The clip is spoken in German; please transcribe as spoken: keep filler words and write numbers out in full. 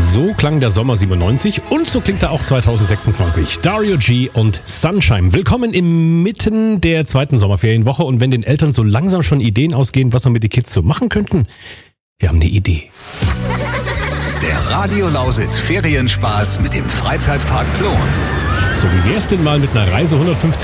So klang der Sommer siebenundneunzig und so klingt er auch zwanzig sechsundzwanzig. Dario G und Sunshine. Willkommen inmitten der zweiten Sommerferienwoche und wenn den Eltern so langsam schon Ideen ausgehen, was wir mit den Kids so machen könnten, wir haben eine Idee. Der Radio Lausitz Ferienspaß mit dem Freizeitpark Plon. So, wie wär's denn mal mit einer Reise hundertfünfzig